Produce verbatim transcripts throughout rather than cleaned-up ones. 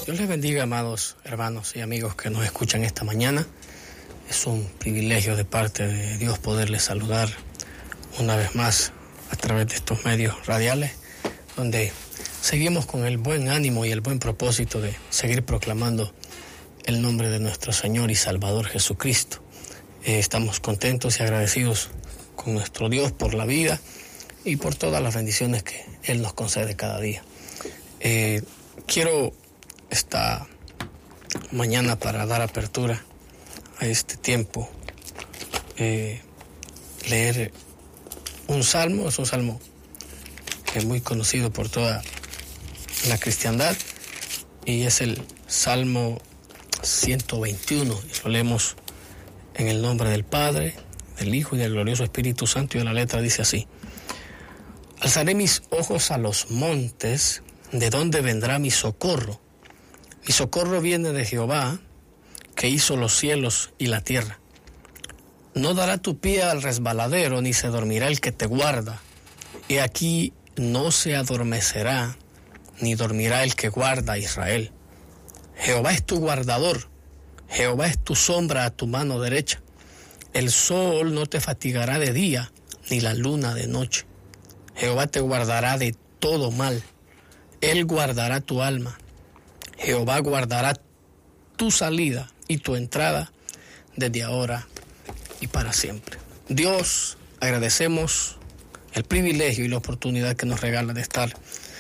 Dios les bendiga, amados hermanos y amigos que nos escuchan esta mañana. Es un privilegio de parte de Dios poderles saludar una vez más a través de estos medios radiales, donde seguimos con el buen ánimo y el buen propósito de seguir proclamando el nombre de nuestro Señor y Salvador Jesucristo. Eh, estamos contentos y agradecidos con nuestro Dios por la vida y por todas las bendiciones que Él nos concede cada día. Eh, quiero esta mañana, para dar apertura a este tiempo, eh, leer un salmo. Es un salmo que es muy conocido por toda la cristiandad y es el Salmo ciento veintiuno. Lo leemos en el nombre del Padre, del Hijo y del glorioso Espíritu Santo, y la letra dice así: Alzaré mis ojos a los montes, ¿de dónde vendrá mi socorro? Mi socorro viene de Jehová, que hizo los cielos y la tierra. No dará tu pie al resbaladero, ni se dormirá el que te guarda. He aquí, no se adormecerá, ni dormirá el que guarda a Israel. Jehová es tu guardador, Jehová es tu sombra a tu mano derecha. El sol no te fatigará de día, ni la luna de noche. Jehová te guardará de todo mal. Él guardará tu alma. Jehová guardará tu salida y tu entrada desde ahora y para siempre. Dios, agradecemos el privilegio y la oportunidad que nos regala de estar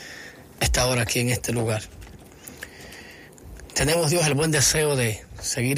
esta hora aquí en este lugar. Tenemos, Dios, el buen deseo de seguir